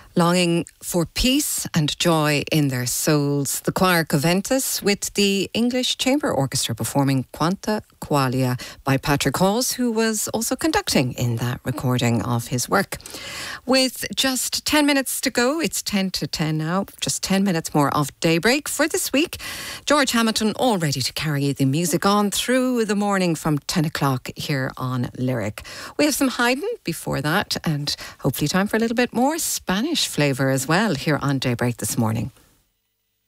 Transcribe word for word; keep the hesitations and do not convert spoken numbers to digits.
Longing for peace and joy in their souls, the choir Coventus with the English Chamber Orchestra performing Quanta Qualia by Patrick Hawes, who was also conducting in that recording of his work. With just ten minutes to go, it's ten to ten now, just ten minutes more of Daybreak for this week. George Hamilton all ready to carry the music on through the morning from ten o'clock here on Lyric. We have some Haydn before that and hopefully time for a little bit more Spanish flavour as well here on Daybreak this morning.